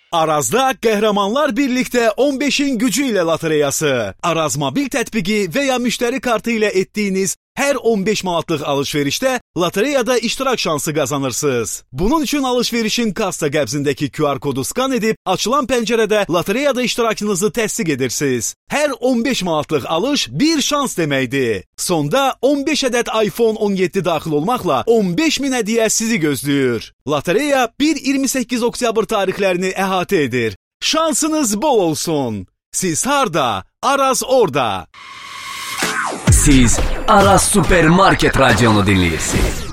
Arazda Qəhrəmanlar birlikdə 15-in gücü ilə lotereyası. Araz mobil tətbiqi və ya müştəri kartı ilə etdiyiniz hər 15 manatlıq alış-verişdə lotereyada iştirak şansı qazanırsınız. Bunun üçün alış-verişin kassa qəbzindəki QR kodu skan edib, açılan pəncərədə lotereyada iştirakınızı təsdiq edirsiniz. Hər 15 manatlıq alış bir şans deməkdir. Sonda 15 ədəd iPhone 17 daxil olmaqla 15 min hədiyyə sizi gözləyir. Lotereya 1-28 oktyabr tarixlərini əhatə edir. Şansınız bol olsun. Siz harda? Araz orada. Siz Aras Supermarket Radyonu dinləyirsiniz.